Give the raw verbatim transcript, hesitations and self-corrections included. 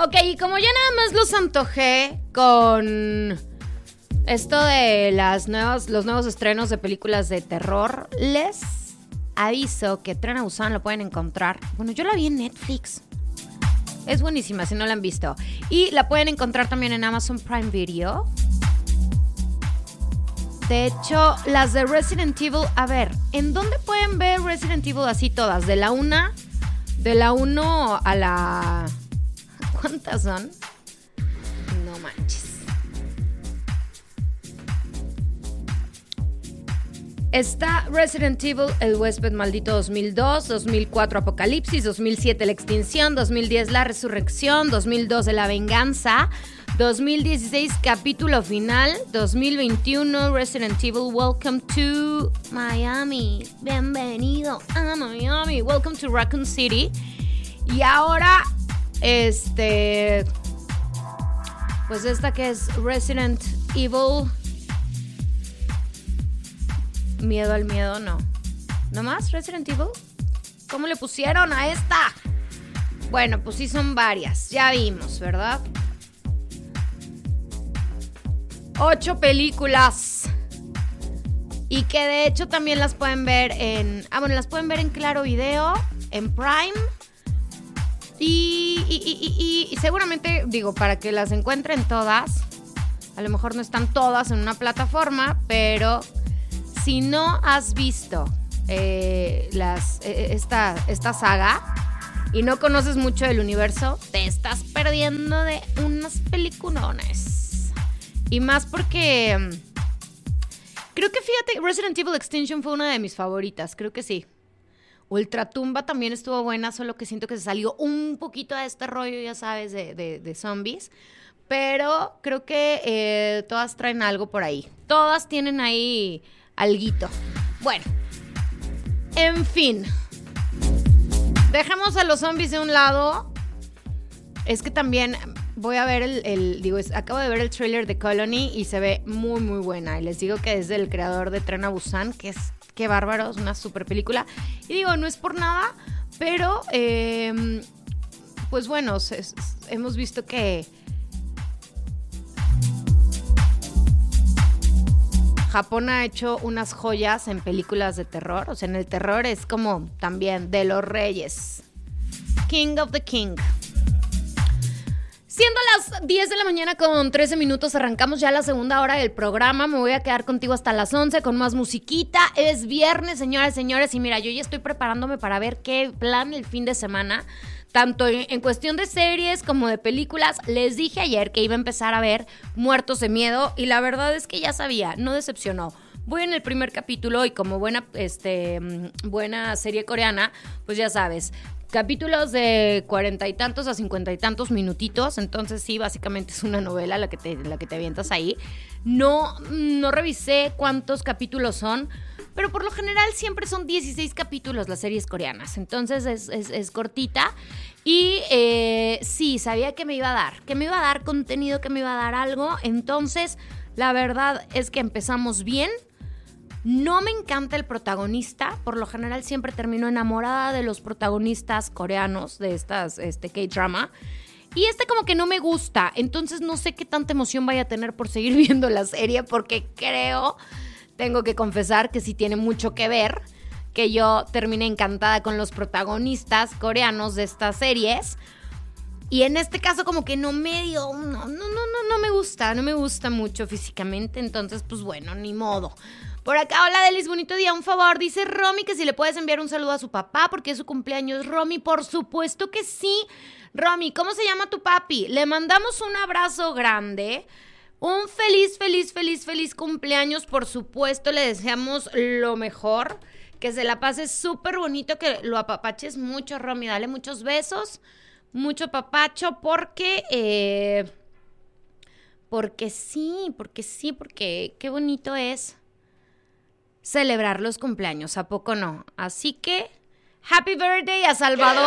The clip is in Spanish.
Ok, y como ya nada más los antojé con esto de las nuevas, los nuevos estrenos de películas de terror, les aviso que Tren a Busan lo pueden encontrar. Bueno, yo la vi en Netflix. Es buenísima si no la han visto. Y la pueden encontrar también en Amazon Prime Video. De hecho, las de Resident Evil, a ver, ¿en dónde pueden ver Resident Evil así todas? De la una, de la uno a la... ¿Cuántas son? No manches. Está Resident Evil, El Huésped Maldito dos mil dos, dos mil cuatro Apocalipsis, dos mil siete La Extinción, dos mil diez La Resurrección, dos mil doce La Venganza, dos mil dieciséis Capítulo Final, dos mil veintiuno Resident Evil Welcome to Miami. Bienvenido a Miami. Welcome to Raccoon City. Y ahora, este... pues esta que es Resident Evil... Miedo al miedo, no. ¿No más Resident Evil? ¿Cómo le pusieron a esta? Bueno, pues sí son varias. Ya vimos, ¿verdad? Ocho películas. Y que de hecho también las pueden ver en... Ah, bueno, las pueden ver en Claro Video, en Prime. Y, y, y, y, y seguramente, digo, para que las encuentren todas. A lo mejor no están todas en una plataforma, pero... Si no has visto eh, las, eh, esta, esta saga y no conoces mucho del universo, te estás perdiendo de unas peliculones. Y más porque creo que, fíjate, Resident Evil Extinction fue una de mis favoritas, creo que sí. Ultratumba también estuvo buena, solo que siento que se salió un poquito de este rollo, ya sabes, de, de, de zombies. Pero creo que eh, todas traen algo por ahí. Todas tienen ahí... alguito. Bueno, en fin, dejemos a los zombies de un lado. Es que también voy a ver el, el digo, es, acabo de ver el trailer de Colony y se ve muy muy buena. Y les digo que es del creador de Tren a Busan, que es, qué bárbaro, es una super película. Y digo, no es por nada, pero eh, pues bueno, se, se, hemos visto que Japón ha hecho unas joyas en películas de terror. O sea, en el terror es como también de los reyes. King of the King. Siendo las diez de la mañana con trece minutos, arrancamos ya la segunda hora del programa. Me voy a quedar contigo hasta las once con más musiquita. Es viernes, señoras y señores. Y mira, yo ya estoy preparándome para ver qué plan el fin de semana. Tanto en cuestión de series como de películas. Les dije ayer que iba a empezar a ver Muertos de Miedo y la verdad es que ya sabía, no decepcionó. Voy en el primer capítulo y como buena, este, buena serie coreana, pues ya sabes, capítulos de cuarenta y tantos a cincuenta y tantos minutitos, entonces sí, básicamente es una novela la que te, la que te avientas ahí. No, no revisé cuántos capítulos son, pero por lo general siempre son dieciséis capítulos las series coreanas, entonces es, es, es cortita y eh, sí, sabía que me iba a dar, que me iba a dar contenido, que me iba a dar algo, entonces la verdad es que empezamos bien. No me encanta el protagonista, por lo general siempre termino enamorada de los protagonistas coreanos de estas este, K-drama. Y este como que no me gusta, entonces no sé qué tanta emoción vaya a tener por seguir viendo la serie, porque creo, tengo que confesar que sí tiene mucho que ver, que yo terminé encantada con los protagonistas coreanos de estas series. Y en este caso como que no medio, no, no, no, no, no me gusta, no me gusta mucho físicamente, entonces pues bueno, ni modo. Por acá, hola Delis, bonito día, un favor, dice Romy que si le puedes enviar un saludo a su papá porque es su cumpleaños. Romy, por supuesto que sí. Romy, ¿cómo se llama tu papi? Le mandamos un abrazo grande, un feliz, feliz, feliz, feliz cumpleaños, por supuesto, le deseamos lo mejor, que se la pase súper bonito, que lo apapaches mucho, Romy, dale muchos besos, mucho papacho, porque, eh, porque sí, porque sí, porque qué bonito es celebrar los cumpleaños, ¿a poco no? Así que, happy birthday a Salvador.